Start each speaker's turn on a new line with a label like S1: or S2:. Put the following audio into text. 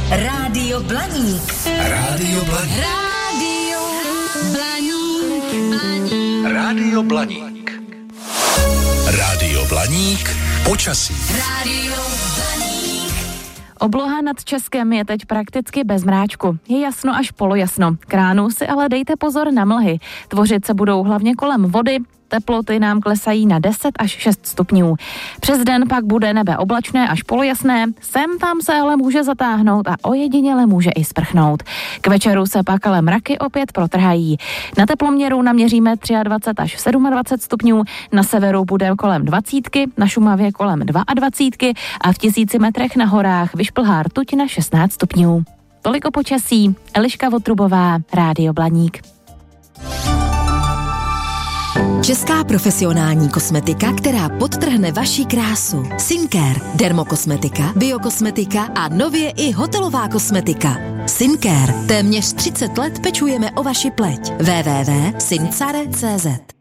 S1: Rádio Blaník.
S2: Rádio Blaník.
S1: Rádio Blaník.
S2: Rádio Blaník. Rádio Blaník. Počasí.
S1: Rádio Blaník.
S3: Obloha nad Českem je teď prakticky bez mráčku. Je jasno až polojasno. K ránu si ale dejte pozor na mlhy. Tvořit se budou hlavně kolem vody. Teploty nám klesají na 10 až 6 stupňů. Přes den pak bude nebe oblačné až polojasné, sem tam se ale může zatáhnout a ojediněle může i sprchnout. K večeru se pak ale mraky opět protrhají. Na teploměru naměříme 23 až 27 stupňů, na severu bude kolem 20, na Šumavě kolem 22 a v 1000 metrech na horách vyšplhá rtuť na 16 stupňů. Toliko počasí, Eliška Votrubová, Rádio Blaník.
S4: Česká profesionální kosmetika, která podtrhne vaši krásu. Syncare, dermokosmetika, biokosmetika a nově i hotelová kosmetika. Syncare. Téměř 30 let pečujeme o vaši pleť. www.syncare.cz